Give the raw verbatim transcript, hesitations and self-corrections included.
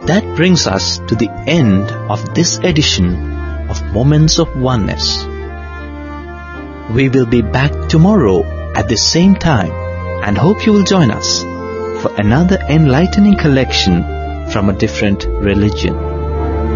That brings us to the end of this edition of Moments of Oneness. We will be back tomorrow at the same time and hope you will join us for another enlightening collection from a different religion.